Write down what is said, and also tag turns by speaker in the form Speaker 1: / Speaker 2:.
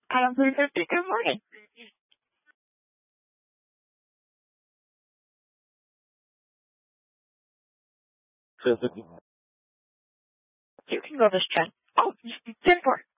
Speaker 1: Item 350, good morning. You can go this trend. Oh, 10-4.